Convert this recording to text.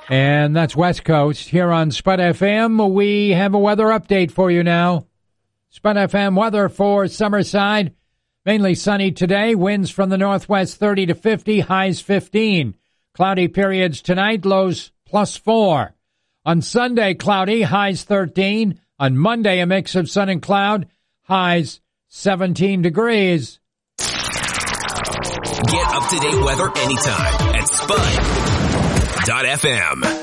And that's West Coast. Here on Spud FM, we have a weather update for you now. Spud FM weather for Summerside. Mainly sunny today. Winds from the northwest 30 to 50, highs 15. Cloudy periods tonight, lows +4. On Sunday, cloudy, highs 13. On Monday, a mix of sun and cloud, highs 17 degrees. Get up-to-date weather anytime at Spud.fm.